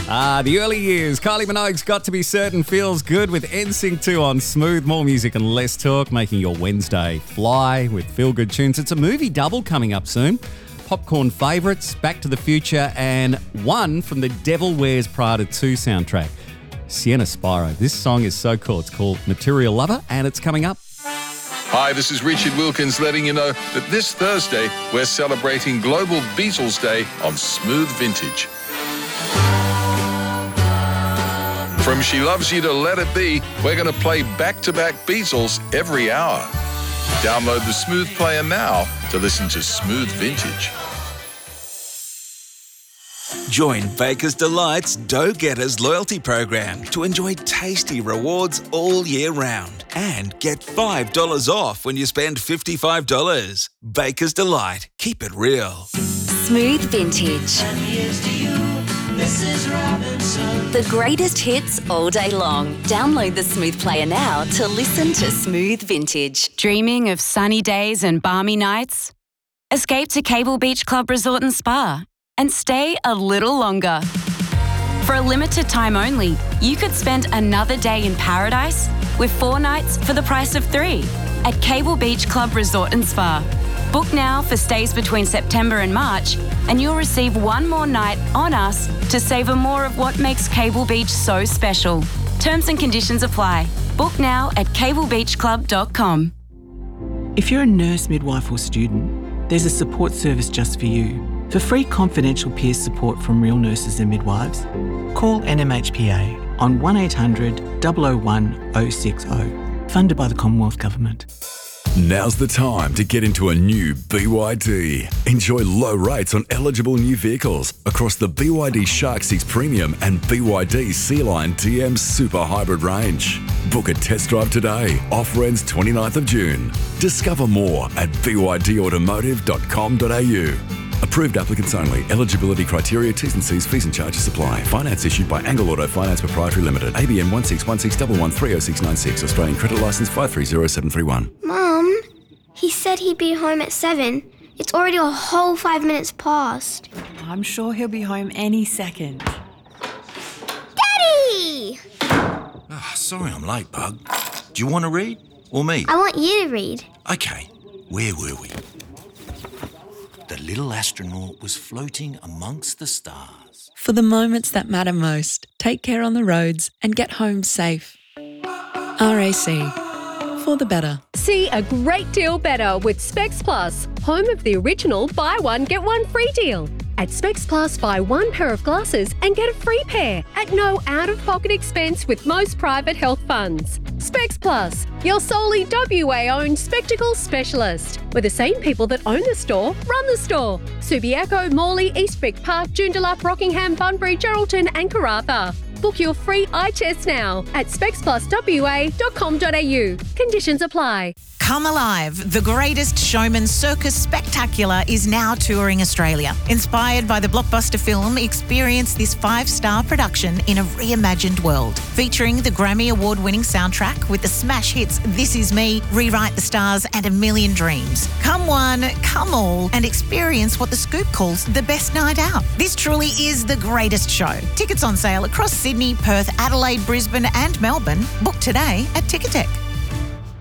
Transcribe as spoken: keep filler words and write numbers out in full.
Ah, the early years. Kylie Minogue's Got to Be Certain feels good with N Sync two on Smooth. More music and less talk, making your Wednesday fly with feel-good tunes. It's a movie double coming up soon. Popcorn favourites, Back to the Future, and one from the Devil Wears Prada two soundtrack, Sienna Spiro. This song is so cool. It's called Material Lover, and it's coming up. Hi, this is Richard Wilkins letting you know that this Thursday we're celebrating Global Beatles Day on Smooth Vintage. From She Loves You to Let It Be, we're going to play back-to-back Beatles every hour. Download the Smooth Player now to listen to Smooth Vintage. Join Baker's Delight's Dough Getters loyalty program to enjoy tasty rewards all year round and get five dollars off when you spend fifty-five dollars. Baker's Delight. Keep it real. Smooth Vintage. And here's to you, Missus Robinson. The greatest hits all day long. Download the Smooth Player now to listen to Smooth Vintage. Dreaming of sunny days and balmy nights? Escape to Cable Beach Club Resort and Spa and stay a little longer. For a limited time only, you could spend another day in paradise with four nights for the price of three at Cable Beach Club Resort and Spa. Book now for stays between September and March, and you'll receive one more night on us to savour more of what makes Cable Beach so special. Terms and conditions apply. Book now at cable beach club dot com. If you're a nurse, midwife or student, there's a support service just for you. For free confidential peer support from real nurses and midwives, call N M H P A on one eight hundred, double oh one, oh six oh, funded by the Commonwealth Government. Now's the time to get into a new B Y D. Enjoy low rates on eligible new vehicles across the B Y D Shark six Premium and B Y D Sea Line T M Super Hybrid range. Book a test drive today. Offer ends twenty-ninth of June. Discover more at b y d automotive dot com dot a u. Approved applicants only. Eligibility criteria, T's and C's, fees and charges apply. Finance issued by Angle Auto Finance Proprietary Limited. A B N one six one six one one three oh six nine six. Australian Credit Licence five three zero seven three one. Mum, he said he'd be home at seven. It's already a whole five minutes past. I'm sure he'll be home any second. Daddy! Oh, sorry I'm late, Bug. Do you want to read or me? I want you to read. Okay, where were we? The little astronaut was floating amongst the stars. For the moments that matter most, take care on the roads and get home safe. R A C. For the better. See a great deal better with Specs Plus, home of the original buy one, get one free deal. At Specs Plus, buy one pair of glasses and get a free pair at no out-of-pocket expense with most private health funds. Specs Plus, your solely W A-owned spectacles specialist, where the same people that own the store run the store. Subiaco, Morley, Eastwick Park, Joondalup, Rockingham, Bunbury, Geraldton and Karratha. Book your free eye test now at specs plus w a dot com dot a u. Conditions apply. Come Alive, the greatest showman circus spectacular is now touring Australia. Inspired by the blockbuster film, experience this five-star production in a reimagined world. Featuring the Grammy Award-winning soundtrack with the smash hits This Is Me, Rewrite the Stars and A Million Dreams. Come one, come all, and experience what The Scoop calls the best night out. This truly is the greatest show. Tickets on sale across Sydney, Perth, Adelaide, Brisbane and Melbourne. Book today at Ticketek.